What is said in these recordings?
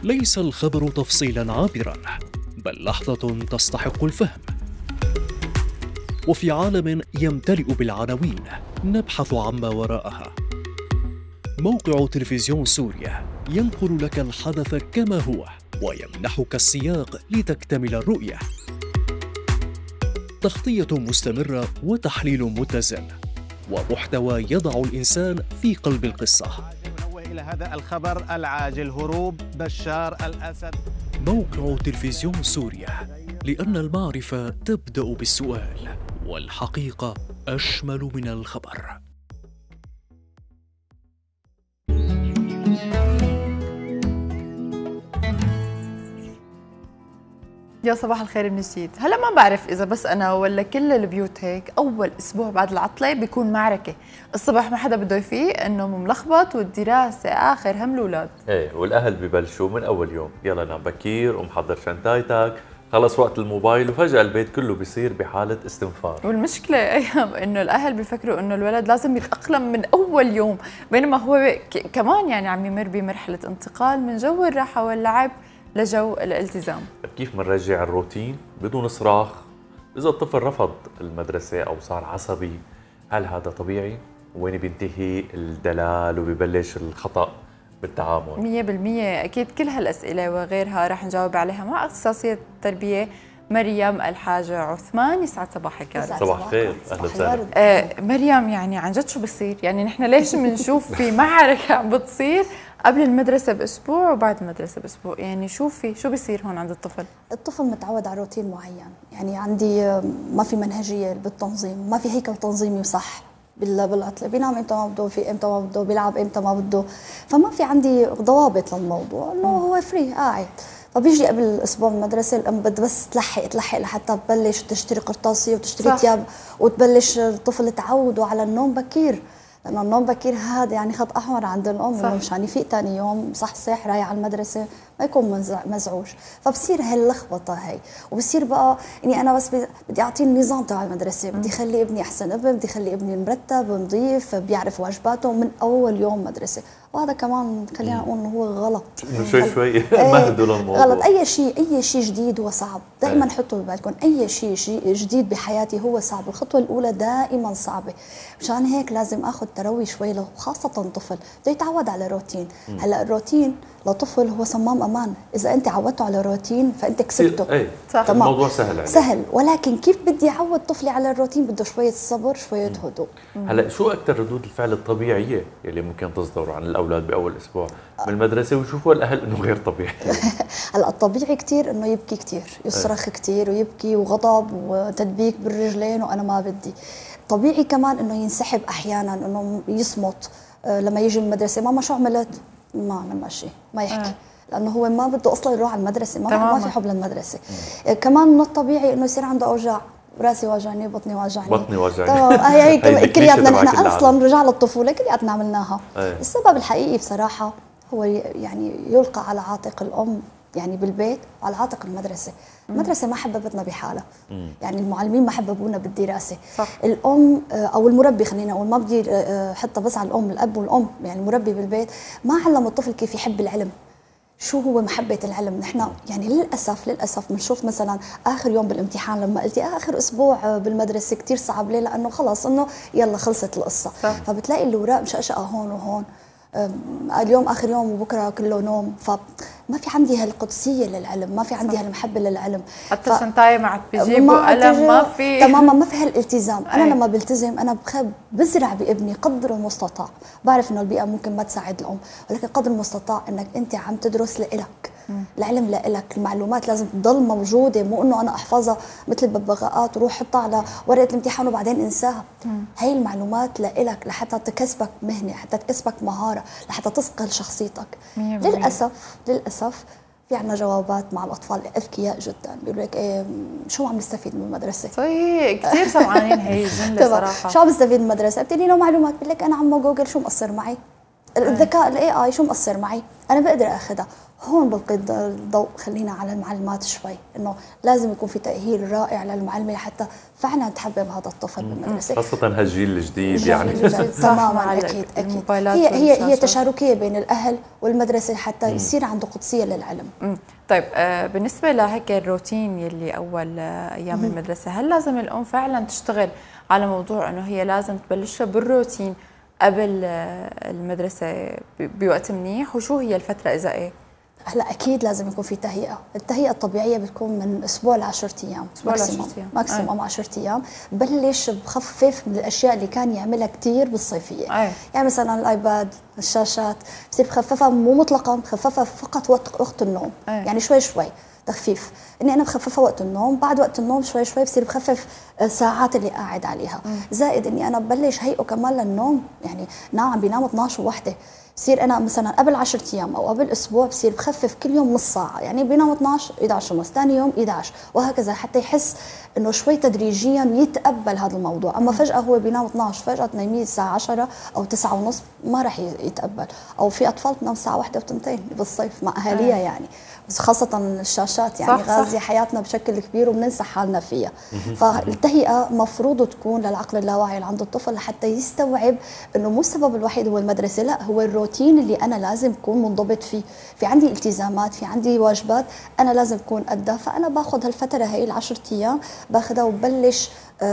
ليس الخبر تفصيلا عابرا، بل لحظة تستحق الفهم. وفي عالم يمتلئ بالعناوين نبحث عما وراءها. موقع تلفزيون سوريا ينقل لك الحدث كما هو ويمنحك السياق لتكتمل الرؤية. تغطية مستمرة وتحليل متزن ومحتوى يضع الإنسان في قلب القصة. ننوه إلى هذا الخبر العاجل: هروب بشار الأسد. موقع تلفزيون سوريا، لأن المعرفة تبدأ بالسؤال والحقيقة أشمل من الخبر. يا صباح الخير من جديد. هلا ما بعرف اذا بس انا ولا كل البيوت هيك، اول اسبوع بعد العطله بيكون معركه، الصبح ما حدا بده يفيق، النوم ملخبط، والدراسه اخر هم الاولاد. ايه، والاهل ببلشوا من اول يوم، يلا نام بكير ومحضر شنطايتك، خلص وقت الموبايل، وفجاه البيت كله بيصير بحاله استنفار. والمشكله ايام انه الاهل بيفكروا انه الولد لازم يتاقلم من اول يوم، بينما هو كمان يعني عم يمر بمرحله انتقال من جو الراحه واللعب لجو الالتزام. كيف منرجع الروتين بدون صراخ؟ إذا الطفل رفض المدرسة أو صار عصبي، هل هذا طبيعي؟ وين بينتهي الدلال وبيبلش الخطأ بالتعامل؟ 100% أكيد كل هالأسئلة وغيرها رح نجاوب عليها مع اختصاصية التربية مريم الحاجة عثمان. يسعد صباحك يا رب. صباح الخير، أهلا وسهلا. مريم، يعني عن جد شو بصير؟ يعني نحن ليش بنشوف في معركة عم بتصير قبل المدرسة بأسبوع وبعد المدرسة بأسبوع؟ يعني شو بيصير هون عند الطفل؟ الطفل متعود على روتين معين، يعني عندي ما في منهجية بالتنظيم، ما في هيكل تنظيمي صح بالعطلة، بينام امتى ما بده، في امتى ما بده، بيلعب امتى ما بده، فما في عندي ضوابط للموضوع، انه هو فري قاعد. فبيجي قبل اسبوع من المدرسه الام بدها بس تلحق لحتى تبلش تشتري قرطاسيه وتشتري ثياب، وتبلش الطفل تعوده على النوم بكير، لانه النوم بكير هذا يعني خط احمر عند الام، انه مشان يفيق ثاني يوم صح رايح على المدرسه ما يكون مزعوج. فبصير هاللخبطه هي، وبصير بقى اني انا بس بدي اعطيه النظام تبع المدرسه، بدي اخلي ابني احسن ابن، بدي اخلي ابني مرتب نظيف بيعرف واجباته من اول يوم مدرسه، وهذا كمان خلينا نقول انه هو غلط. شوي مهدوا للموضوع. غلط. اي شيء جديد هو صعب، دائما حطوا ببالكم اي شيء جديد بحياتي هو صعب، الخطوه الاولى دائما صعبه، مشان هيك لازم اخذ تروي شوي له، خاصه طفل بده يتعود على روتين. هلا الروتين لطفل هو صمام امان، اذا انت عودته على روتين فانت كسبته. اي صح، الموضوع سهل عليه. سهل، ولكن كيف بدي اعود طفلي على الروتين؟ بده شويه صبر، شويه هدوء. هلا شو اكثر ردود الفعل الطبيعيه اللي ممكن تصدر عن الاولاد باول اسبوع من المدرسه ويشوفوا الاهل انه غير طبيعي؟ هلا الطبيعي كثير انه يبكي كثير، يصرخ كثير ويبكي وغضب وتدبيك بالرجلين وانا ما بدي. طبيعي كمان انه ينسحب احيانا، انه يصمت لما يجي المدرسه، ماما شو عملت؟ ما عملنا شيء، ما يحكي، لانه هو ما بده اصلا يروح على المدرسه، ما في حب للمدرسه. كمان من الطبيعي انه يصير عنده اوجاع، راسي واجعني، بطني واجعني. تمام، هي كلياتنا نحن اصلا رجع للطفوله كلياتنا عملناها. السبب الحقيقي بصراحه هو يعني يلقى على عاتق الام، يعني بالبيت، وعلى عاتق المدرسه. المدرسه ما حببتنا بحالها، يعني المعلمين ما حببونا بالدراسه. صح. الام او المربي، خلينا نقول، ما بدي حتى بس على الام، الاب والام، يعني المربي بالبيت ما علم الطفل كيف يحب العلم، شو هو محبة العلم. نحن يعني للأسف بنشوف مثلا آخر يوم بالامتحان، لما قلتي آخر أسبوع بالمدرسة كتير صعب، ليه؟ لأنه خلاص إنه يلا خلصت القصة. صح. فبتلاقي الأوراق مشقشقة هون وهون، اليوم آخر يوم وبكرة كله نوم، فما في عندي هالقدسية للعلم، ما في عندي هالمحبة للعلم. حتى شنطاية معك بجيب وقلم ما في تماما، ما في هالالتزام. أنا لما بلتزم أنا بزرع بابني قدر المستطاع، بعرف إنه البيئة ممكن ما تساعد الأم، ولكن قدر المستطاع إنك أنت عم تدرس لإلك، العلم لإلك، المعلومات لازم تضل موجودة، مو إنه أنا أحفظها مثل الببغاءات وروح حطها على ورقة الامتحان وبعدين انساها. هاي المعلومات لإلك لحتى تكسبك مهنة، حتى تكسبك مهارة، لحتى تصقل شخصيتك. للأسف في عنا جوابات مع الأطفال أذكياء جدا، بيقولوا لك إيه شو عم نستفيد من المدرسة؟ صحيح، كثير سمعانين هي الجملة صراحة. شو عم نستفيد من المدرسة؟ بتدي له معلومات، بقول لك أنا عمو جوجل شو مقصر معي؟ الذكاء الاي اي شو مقصر معي؟ انا بقدر اخذها. هون بلقي الضوء خلينا على المعلمات شوي، انه لازم يكون في تاهيل رائع للمعلمه لحتى فعلا تحبب هذا الطفل بالمدرسه، خاصه هالجيل الجديد يعني. تماما اكيد اكيد. هي تشاركيه بين الاهل والمدرسه حتى يصير عنده قدسيه للعلم. طيب بالنسبه لهيك الروتين يلي اول ايام المدرسه، هل لازم الام فعلا تشتغل على موضوع انه هي لازم تبلشها بالروتين قبل المدرسه بوقت منيح، وشو هي الفتره اذا ايه؟ هلا اكيد لازم يكون في تهيئه، التهيئه الطبيعيه بتكون من اسبوع ل10 ايام ماكسيموم 10 ايام. بلش بخفف من الاشياء اللي كان يعملها كثير بالصيفيه. يعني مثلا الايباد، الشاشات، بصير بخففها مو مطلقا، بخففها فقط وقت النوم. يعني شوي شوي تخفيف، اني انا بخففها وقت النوم، بعد وقت النوم شوي شوي بصير بخفف الساعات اللي قاعد عليها. زائد اني انا ببلش هيئه كمان للنوم، يعني عم بينام 12 ووحده، بصير انا مثلا قبل 10 ايام او قبل اسبوع بصير بخفف كل يوم نص ساعه، يعني بينام 12 11 ونص، ثاني يوم 11 وهكذا، حتى يحس انه شوي تدريجيا يتقبل هذا الموضوع. اما فجاه هو بينام 12 فجاه تنيميه الساعه 10 او 9 ونص، ما راح يتقبل. او في اطفال تنام الساعه 1 و2 بالصيف مع اهاليها يعني، بس خاصة الشاشات يعني غازية حياتنا بشكل كبير وبننسى حالنا فيها. فالتهيئة مفروض تكون للعقل اللاواعي اللي عند الطفل لحتى يستوعب انه مو السبب الوحيد هو المدرسة، لا، هو الروتين اللي انا لازم اكون منضبط فيه. في عندي التزامات، في عندي واجبات انا لازم اكون قدها، فانا باخذ هالفترة هي ال10 ايام باخذها وبلش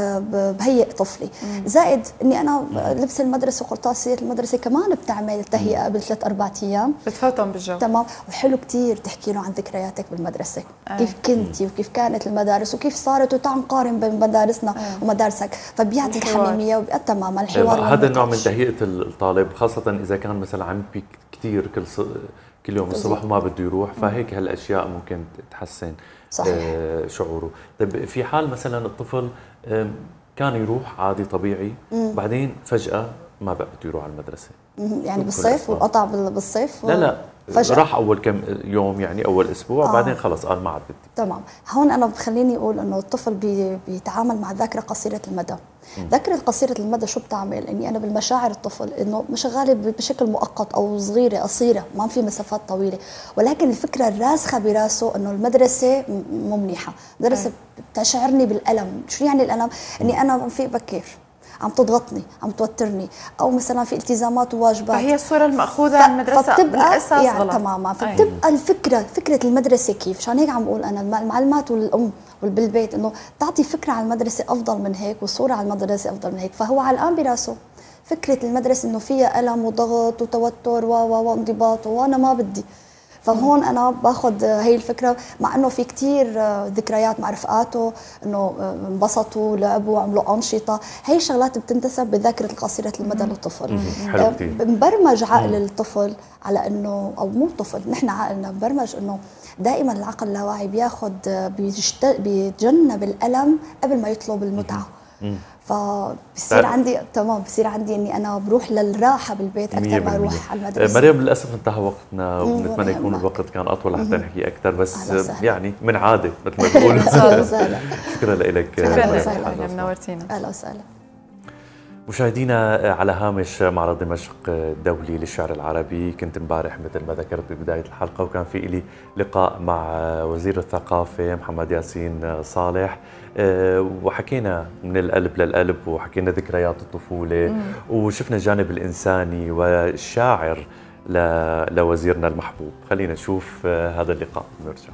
بهيئ طفلي. زائد اني انا لبس المدرسه وقرطاسيه المدرسه كمان بتعمل تهيئه قبل 3-4 ايام، بتفوتهم بالجو. تمام. وحلو كثير تحكي له عن ذكرياتك بالمدرسه، كيف كنتي وكيف كانت المدارس وكيف صارت، وتعال نقارن بين مدارسنا ومدارسك، فبيعطي الحميميه تماما الحوار. هذا النوع من تهيئه الطالب، خاصه اذا كان مثلا عم يبكي كثير كل يوم الصبح وما بده يروح، فهيك هالاشياء ممكن تحسن صحيح شعوره. طيب في حال مثلا الطفل كان يروح عادي طبيعي، بعدين فجأة ما بقى بده يروح على المدرسة، يعني بالصيف وقطع بالصيف لا فجأة. راح أول كم يوم، يعني أول أسبوع، بعدين خلص قال ما عاد بدي. تمام. هون أنا بخليني أقول إنه الطفل بيتعامل مع ذاكرة قصيرة المدى. ذاكرة قصيرة المدى شو بتعمل؟ إني أنا بالمشاعر الطفل إنه مش غالب بشكل مؤقت أو صغيرة قصيرة، ما في مسافات طويلة، ولكن الفكرة الراسخة براسه إنه المدرسة مو منيحة، المدرسة بتشعرني بالألم. شو يعني الألم؟ إني أنا في بكير، عم تضغطني، عم توترني، او مثلا في التزامات وواجبات. فهي الصوره المأخوذه عن المدرسه بالاساس يعني غلط تماما. فبتبقى فكره المدرسه كيف، عشان هيك عم بقول انا المعلمات والام بالبيت انه تعطي فكره عن المدرسه افضل من هيك، وصوره عن المدرسه افضل من هيك. فهو علقان براسه فكره المدرسه انه فيها الم وضغط وتوتر وانضباط، وانا ما بدي. فهون انا باخذ هي الفكره، مع انه في كثير ذكريات مع رفقاته انه انبسطوا لعبوا عملوا انشطه، هي الشغلات بتنتسب بذاكره قصيره المدى للطفل. مبرمج عقل الطفل على انه، او مو طفل، نحن عقلنا مبرمج انه دائما العقل اللاواعي بياخذ بيتجنب الالم قبل ما يطلب المتعه. فبصير عندي بصير عندي اني انا بروح للراحه بالبيت اكثر ما اروح على المدرسه. مريم للاسف انتهى وقتنا، ونتمنى يكون الوقت كان اطول لحتى نحكي اكثر، بس يعني من عاده مثل ما بيقولوا. شكرا لك. شكرا، نورتينا. اهلا وسهلا. مشاهدينا، على هامش معرض دمشق الدولي للشعر العربي، كنت امبارح مثل ما ذكرت ببداية الحلقة، وكان في لي لقاء مع وزير الثقافة محمد ياسين صالح، وحكينا من القلب للقلب، وحكينا ذكريات الطفولة، وشفنا الجانب الإنساني والشاعر لوزيرنا المحبوب. خلينا نشوف هذا اللقاء ونرجع.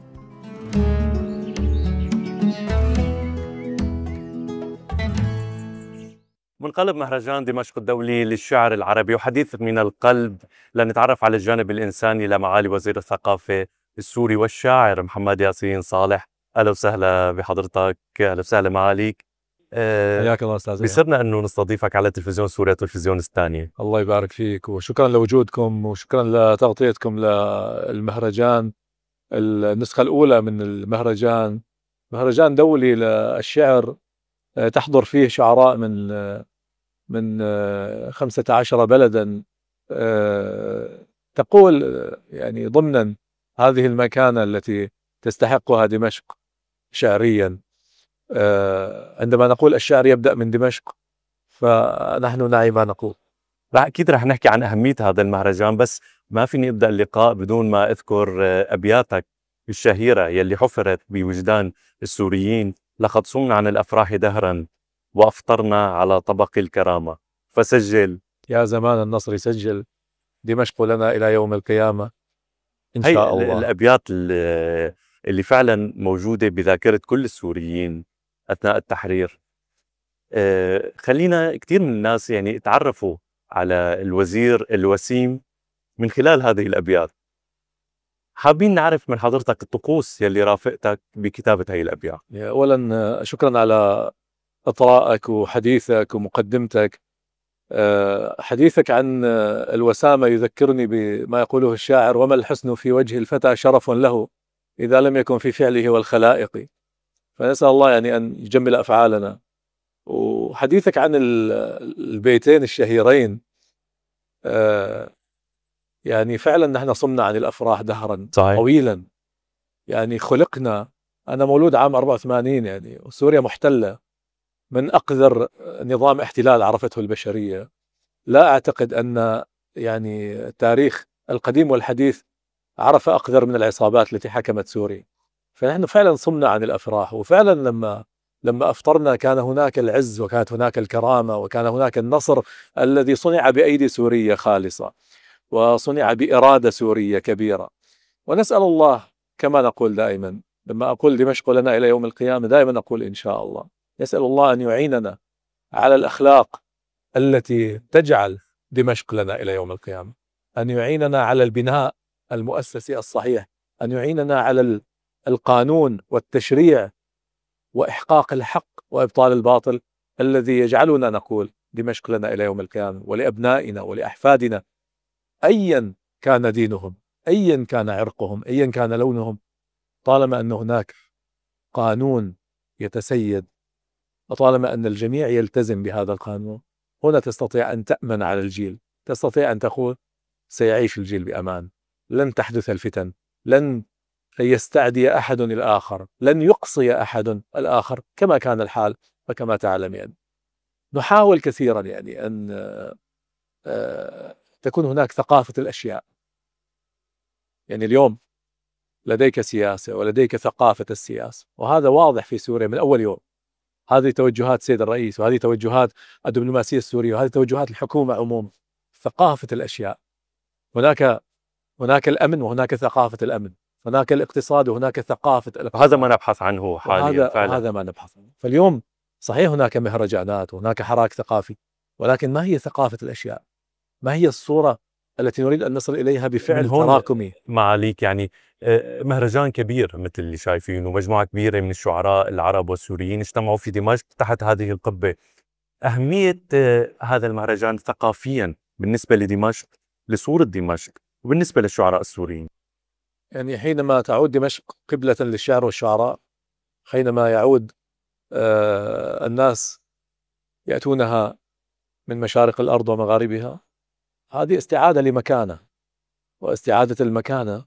من قلب مهرجان دمشق الدولي للشعر العربي، وحديث من القلب لنتعرف على الجانب الإنساني لمعالي وزير الثقافة السوري والشاعر محمد ياسين صالح. أهلا وسهلا بحضرتك. أهلا وسهلا معاليك. حياك الله أستاذ. بيسرنا أنه نستضيفك على تلفزيون سوريا والتلفزيون الثانية. الله يبارك فيك، وشكرا لوجودكم، وشكرا لتغطيتكم للمهرجان، النسخة الأولى من المهرجان، مهرجان دولي للشعر تحضر فيه شعراء من 15 بلدا، تقول يعني ضمنا هذه المكانة التي تستحقها دمشق شعريا. عندما نقول الشعر يبدأ من دمشق، فنحن نعي ما نقول. أكيد رح نحكي عن أهمية هذا المهرجان، بس ما فيني أبدأ اللقاء بدون ما أذكر أبياتك الشهيرة يلي حفرت بوجدان السوريين: لقد صمنا عن الأفراح دهرا وأفطرنا على طبق الكرامة، فسجل. يا زمان النصر سجل، دمشق لنا إلى يوم القيامة إن هي شاء الله. الأبيات اللي فعلا موجودة بذاكرة كل السوريين أثناء التحرير. خلينا كثير من الناس يعني يتعرفوا على الوزير الوسيم من خلال هذه الأبيات. حابين نعرف من حضرتك الطقوس يلي رافقتك بكتابة هذه الأبيات. أولا شكرا على إطرائك وحديثك ومقدمتك. حديثك عن الوسامة يذكرني بما يقوله الشاعر: وما الحسن في وجه الفتى شرف له إذا لم يكن في فعله والخلائق. فنسأل الله يعني أن يجمل أفعالنا. وحديثك عن البيتين الشهيرين، يعني فعلا نحن صمنا عن الأفراح دهرا صحيح. طويلا. يعني خلقنا، أنا مولود عام 84 يعني، وسوريا محتلة من أقذر نظام احتلال عرفته البشرية. لا أعتقد أن يعني التاريخ القديم والحديث عرف أقذر من العصابات التي حكمت سوريا. فنحن فعلا صمنا عن الأفراح، وفعلا لما أفطرنا كان هناك العز وكانت هناك الكرامة وكان هناك النصر الذي صنع بأيدي سورية خالصة وصنع بإرادة سورية كبيرة. ونسأل الله كما نقول دائما، لما أقول دمشق لنا إلى يوم القيامة دائما أقول إن شاء الله. نسأل الله أن يعيننا على الأخلاق التي تجعل دمشق لنا إلى يوم القيامة، أن يعيننا على البناء المؤسسي الصحيح، أن يعيننا على القانون والتشريع وإحقاق الحق وإبطال الباطل الذي يجعلنا نقول دمشق لنا إلى يوم القيامة، ولأبنائنا ولأحفادنا أيا كان دينهم، أيا كان عرقهم، أيا كان لونهم، طالما أن هناك قانون يتسيد وطالما أن الجميع يلتزم بهذا القانون، هنا تستطيع أن تأمن على الجيل، تستطيع أن تقول سيعيش الجيل بأمان، لن تحدث الفتن، لن يستعدي أحد الآخر، لن يقصي أحد الآخر كما كان الحال. وكما تعلمين نحاول كثيرا يعني أن تكون هناك ثقافة الأشياء. يعني اليوم لديك سياسة ولديك ثقافة السياسة، وهذا واضح في سوريا من أول يوم. هذه توجهات سيد الرئيس، وهذه توجهات الدبلوماسية السورية، وهذه توجهات الحكومة عموما. ثقافة الأشياء، هناك الأمن وهناك ثقافة الأمن، هناك الاقتصاد وهناك ثقافة الاقتصاد. هذا ما نبحث عنه حاليا فعلا. هذا ما نبحث عنه. فاليوم صحيح هناك مهرجانات وهناك حراك ثقافي، ولكن ما هي ثقافة الأشياء؟ ما هي الصورة التي نريد أن نصل إليها بفعل تراكمي؟ معاليك يعني مهرجان كبير مثل اللي شايفينه، مجموعة كبيرة من الشعراء العرب والسوريين اجتمعوا في دمشق تحت هذه القبة. أهمية هذا المهرجان ثقافيا بالنسبة لدمشق، لصورة دمشق، وبالنسبة للشعراء السوريين. يعني حينما تعود دمشق قبلة للشعر والشعراء، حينما يعود الناس يأتونها من مشارق الأرض ومغاربها، هذه استعادة لمكانة، واستعادة المكانة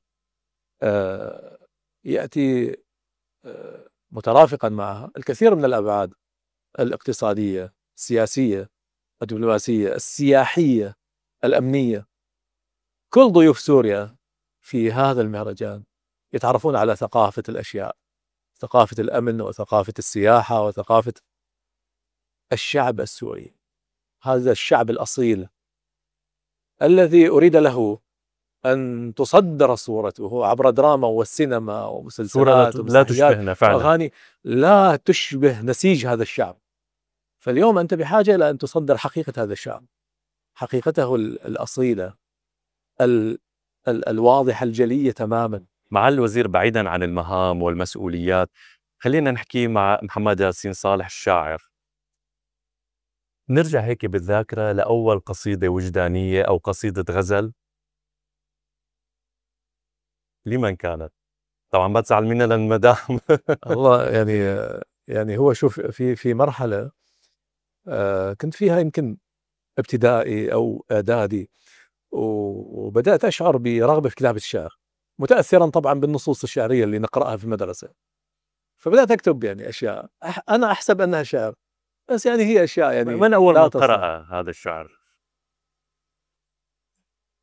يأتي مترافقا معها الكثير من الأبعاد الاقتصادية، السياسية، الدبلوماسية، السياحية، الأمنية. كل ضيوف سوريا في هذا المهرجان يتعرفون على ثقافة الأشياء، ثقافة الأمن وثقافة السياحة وثقافة الشعب السوري، هذا الشعب الأصيل الذي أريد له أن تصدر صورته عبر دراما والسينما ومسلسلات لا تشبهنا فعلا، وأغاني لا تشبه نسيج هذا الشعب. فاليوم أنت بحاجة إلى أن تصدر حقيقة هذا الشعب، حقيقته الأصيلة الواضحة الجلية تماما. مع الوزير بعيدا عن المهام والمسؤوليات، خلينا نحكي مع محمد ياسين صالح الشاعر. نرجع هيك بالذاكرة لأول قصيدة وجدانية أو قصيدة غزل، لمن كانت؟ طبعا ما تزعل مننا للمدام. الله يعني هو شوف في مرحلة كنت فيها يمكن ابتدائي أو إعدادي، وبدأت أشعر برغبة في كتابة الشعر، متأثرا طبعا بالنصوص الشعرية اللي نقرأها في المدرسة. فبدأت أكتب يعني أشياء أنا أحسب أنها شعر، بس يعني هي أشياء يعني. من أول من قرأ هذا الشعر؟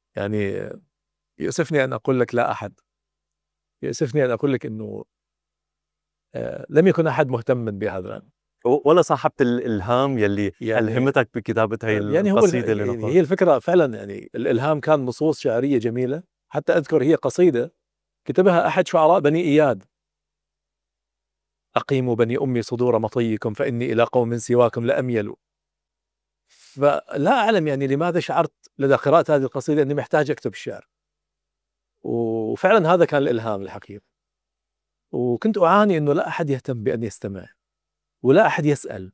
يعني يؤسفني أن أقول لك لا أحد، يؤسفني أن أقول لك إنه لم يكن أحد مهتما بهذا. ولا صاحبة الإلهام يلي يعني ألهمتك بكتابة هاي يعني هو القصيدة اللي يعني نقلت؟ هي الفكرة فعلا، يعني الإلهام كان نصوص شعرية جميلة. حتى أذكر هي قصيدة كتبها أحد شعراء بني إياد: أقيموا بني أمي صدور مطيكم فإني إلى قوم سواكم لأميل. فلا أعلم يعني لماذا شعرت لدى قراءة هذه القصيدة أني محتاج أكتب الشعر، وفعلا هذا كان الإلهام الحقيقي. وكنت أعاني أنه لا أحد يهتم بأن يستمع ولا أحد يسأل.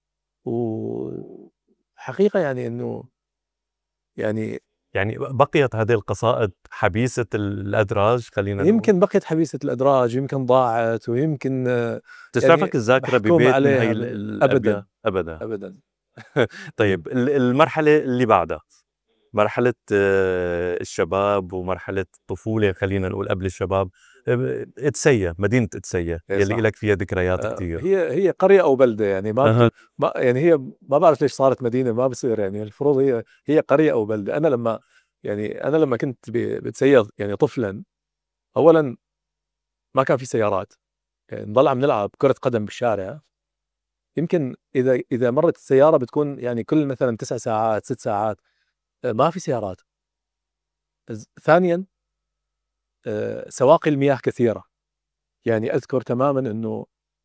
وحقيقة يعني أنه يعني بقيت هذه القصائد حبيسة الأدراج، خلينا نقول. يمكن بقيت حبيسة الأدراج، يمكن ضاعت، ويمكن تسعفك الذاكرة محكوم ببيت من عليها هاي أبدا أبدا. أبدا. طيب المرحلة اللي بعدها، مرحلة الشباب ومرحلة الطفولة، خلينا نقول قبل الشباب، إتسيا، مدينة إتسيا يلي لك فيها ذكريات كثير. هي قرية أو بلدة، يعني ما يعني هي ما بعرف ليش صارت مدينة، ما بصير، يعني المفروض هي قرية أو بلدة. أنا لما كنت بتسير يعني طفلا، أولا ما كان في سيارات، يعني نضل عم نلعب كرة قدم بالشارع. يمكن إذا مرت السيارة بتكون يعني كل مثلا 9 ساعات 6 ساعات، ما في سيارات. ثانيا سواقي المياه كثيرة. يعني أذكر تماما أنه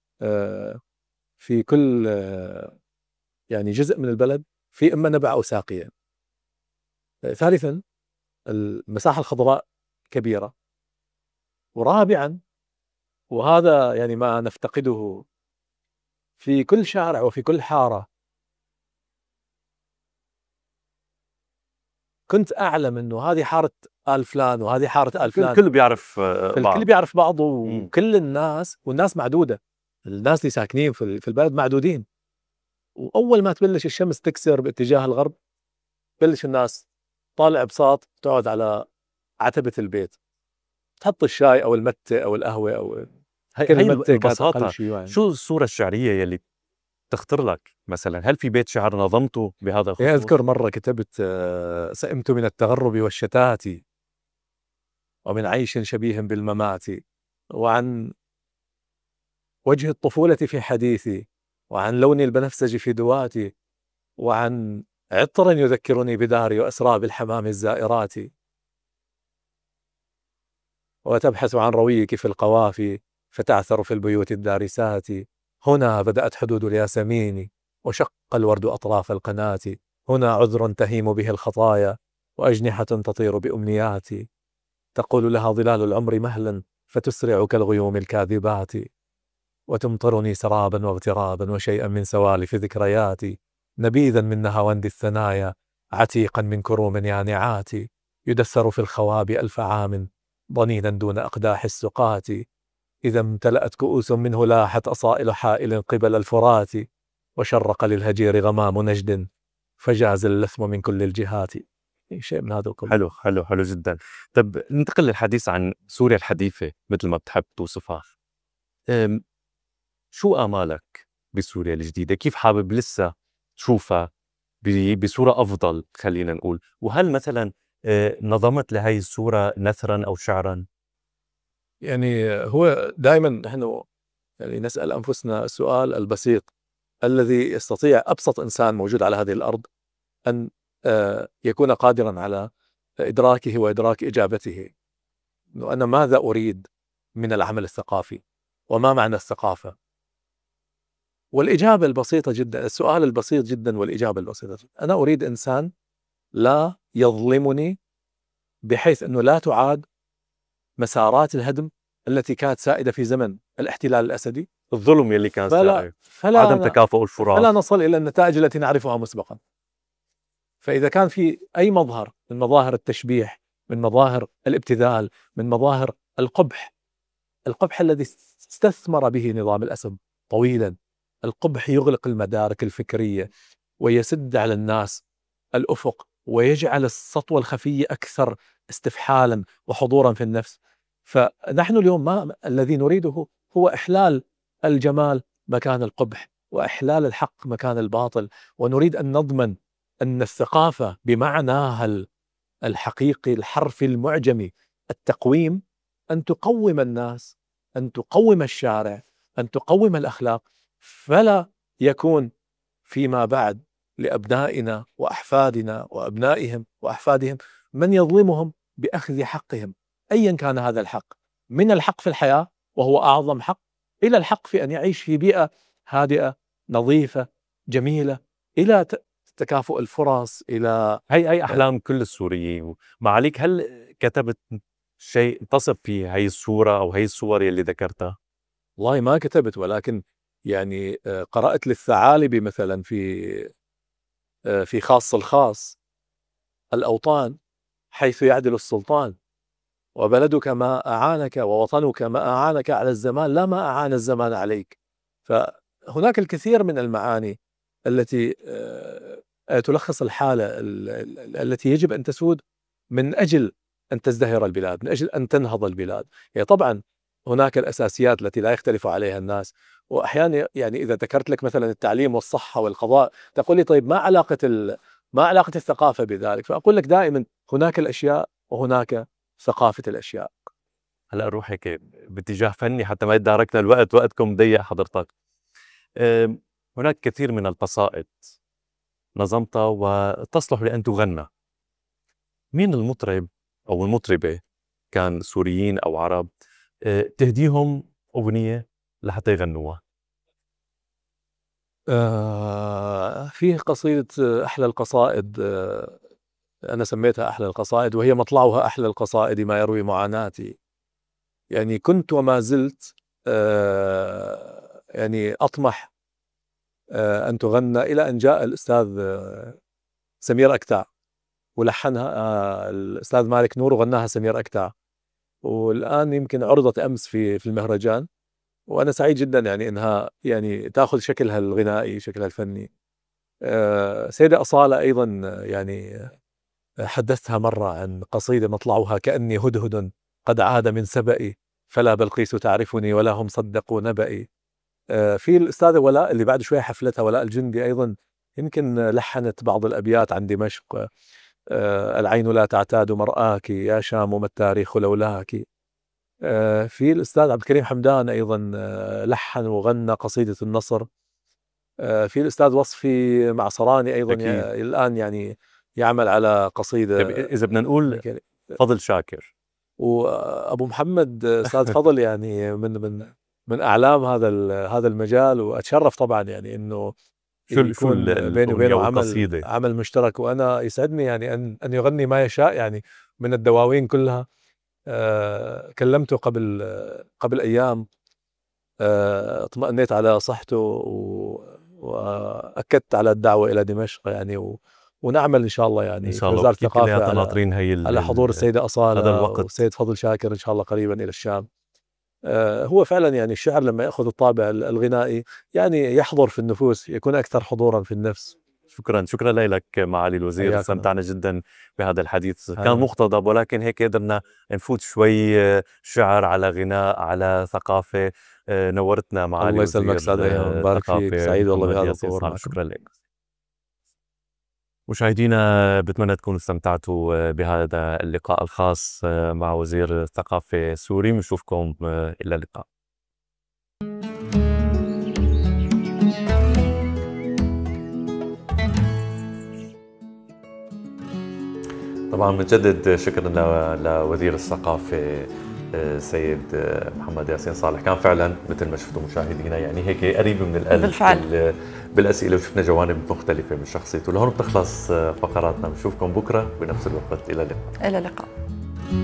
في كل يعني جزء من البلد في إما نبع أو ساقية. ثالثا المساحة الخضراء كبيرة. ورابعا، وهذا يعني ما نفتقده، في كل شارع وفي كل حارة كنت أعلم أنه هذه حارة آل فلان وهذه حارة آل فلان. الكل بيعرف بعض. الكل بيعرف بعضه، وكل الناس، والناس معدودة. الناس اللي ساكنين في البلد معدودين. وأول ما تبلش الشمس تكسر باتجاه الغرب، بلش الناس طالع بساط تقعد على عتبة البيت، تحط الشاي أو المتة أو القهوة أو هاي البساطة. شو الصورة الشعرية يلي تخطر لك مثلا؟ هل في بيت شعر نظمته بهذا الخصوص؟ أذكر مرة كتبت: سئمت من التغرب والشتات ومن عيش شبيه بالممات، وعن وجه الطفولة في حديثي، وعن لون البنفسج في دواتي، وعن عطر يذكرني بداري وأسرى بالحمام الزائرات، وتبحث عن رويك في القوافي فتعثر في البيوت الدارسات. هنا بدأت حدود الياسمين وشق الورد أطراف القناة. هنا عذر تهيم به الخطايا وأجنحة تطير بأمنياتي. تقول لها ظلال العمر مهلا فتسرع كالغيوم الكاذبات. وتمطرني سرابا واغترابا وشيئا من سوالف ذكرياتي. نبيذا من نهاوند الثنايا عتيقا من كروم يانعات. يدثر في الخواب 1000 عام ضنينا دون أقداح السقات. إذا امتلأت كؤوس منه لاحت أصائل حائل قبل الفرات. وشرق للهجير غمام نجد فجاز اللثم من كل الجهات. شيء من هذا القبيل. حلو حلو حلو جدا. طب ننتقل للحديث عن سوريا الحديثة مثل ما بتحب توصفها. شو آمالك بسوريا الجديدة؟ كيف حابب لسه تشوفها بصورة أفضل، خلينا نقول؟ وهل مثلا نظمت لهي الصورة نثرا أو شعرا؟ يعني هو دائما نحن يعني نسأل أنفسنا السؤال البسيط الذي يستطيع أبسط إنسان موجود على هذه الأرض أن يكون قادرا على إدراكه وإدراك إجابته، أنه أنا ماذا أريد من العمل الثقافي وما معنى الثقافة. والإجابة البسيطة جدا، السؤال البسيط جدا والإجابة البسيطة جدا: أنا أريد إنسان لا يظلمني بحيث أنه لا تعاد مسارات الهدم التي كانت سائدة في زمن الاحتلال الأسدي، الظلم يلي كان سائد، عدم تكافؤ الفرص، فلا نصل إلى النتائج التي نعرفها مسبقا. فإذا كان في أي مظهر من مظاهر التشبيح، من مظاهر الابتذال، من مظاهر القبح الذي استثمر به نظام الأسد طويلا، القبح يغلق المدارك الفكرية ويسد على الناس الأفق ويجعل السطوة الخفية أكثر استفحالا وحضورا في النفس. فنحن اليوم ما الذي نريده هو إحلال الجمال مكان القبح وإحلال الحق مكان الباطل. ونريد أن نضمن أن الثقافة بمعناها الحقيقي الحرفي المعجمي. التقويم أن تقوم الناس، أن تقوم الشارع، أن تقوم الأخلاق، فلا يكون فيما بعد لأبنائنا وأحفادنا وأبنائهم وأحفادهم من يظلمهم بأخذ حقهم، أيا كان هذا الحق، من الحق في الحياة وهو أعظم حق، إلى الحق في أن يعيش في بيئة هادئة نظيفة جميلة، إلى تكافؤ الفرص، إلى هي أحلام كل السوريين. معاليك هل كتبت شيء تصف فيه هي الصورة أو هي الصور اللي ذكرتها؟ والله ما كتبت، ولكن يعني قرأت للثعالبي مثلا في خاص الخاص: الأوطان حيث يعدل السلطان، وبلدك ما أعانك ووطنك ما أعانك على الزمان لا ما أعان الزمان عليك. فهناك الكثير من المعاني التي تلخص الحالة التي يجب أن تسود من أجل أن تزدهر البلاد، من أجل أن تنهض البلاد. يعني طبعا هناك الأساسيات التي لا يختلف عليها الناس، وأحيانا يعني إذا ذكرت لك مثلا التعليم والصحة والقضاء تقول لي طيب ما علاقة الثقافة بذلك؟ فأقول لك دائما هناك الأشياء وهناك ثقافة الأشياء. هلا نروح هيك باتجاه فني حتى ما يتداركنا الوقت، وقتكم ضيق حضرتك. هناك كثير من القصائد نظمتها وتصلح لأن تغنى. مين المطرب أو المطربة كان سوريين أو عرب تهديهم أغنية لحتى يغنوها؟ في قصيدة أحلى القصائد، أنا سميتها أحلى القصائد، وهي مطلعها أحلى القصائد ما يروي معاناتي. يعني كنت وما زلت يعني أطمح أن تغنى، إلى أن جاء الأستاذ سمير أكتع ولحنها الأستاذ مالك نور وغناها سمير أكتع، والآن يمكن عرضت أمس في المهرجان، وأنا سعيد جدا يعني إنها يعني تأخذ شكلها الغنائي، شكلها الفني. سيدة أصالة أيضا يعني حدثتها مرة عن قصيدة مطلعها كأني هدهد قد عاد من سبئي، فلا بلقيس تعرفني ولا هم صدقوا نبئي. في الأستاذة ولاء اللي بعد شوية حفلتها، ولاء الجندي، أيضا يمكن لحنت بعض الأبيات عن دمشق: العين لا تعتاد مرآك يا شام ما التاريخ لولاك. في الأستاذ عبد الكريم حمدان أيضا لحن وغنى قصيدة النصر. في الأستاذ وصفي معصراني أيضا الآن يعني يعمل على قصيدة. إذا بدنا نقول فضل شاكر وأبو محمد أستاذ فضل يعني من أعلام هذا المجال، وأتشرف طبعا يعني إنه يكون بيني وبينه عمل مشترك، وأنا يسعدني يعني أن يغني ما يشاء يعني من الدواوين كلها. كلمته قبل أيام، اطمأنيت على صحته وأكدت على الدعوة إلى دمشق يعني، ونعمل إن شاء الله يعني في وزارة الثقافة على حضور السيدة أصالة والسيد فضل شاكر إن شاء الله قريبا إلى الشام. هو فعلا يعني الشعر لما يأخذ الطابع الغنائي يعني يحضر في النفوس، يكون أكثر حضورا في النفس. شكرا لك معالي الوزير، استمتعنا جدا بهذا الحديث. كان مقتضب، ولكن هيك قدرنا نفوت شوي شعر على غناء على ثقافة. نورتنا معالي الوزير. الله يسلمك سعد، بارك فيك، سعيد والله بهذا الظهور. شكرا لك. مشاهدينا بتمنى تكونوا استمتعتوا بهذا اللقاء الخاص مع وزير الثقافة السوري. نشوفكم إلى اللقاء. طبعا بنجدد شكرنا لوزير الثقافة السيد محمد ياسين صالح. كان فعلا مثل ما شفتوا مشاهدينا يعني هيك قريب من القلب بالفعل بالأسئلة، وشفنا جوانب مختلفة من شخصيته. لهون بتخلص فقراتنا، بنشوفكم بكرة بنفس الوقت. إلى اللقاء. إلى اللقاء.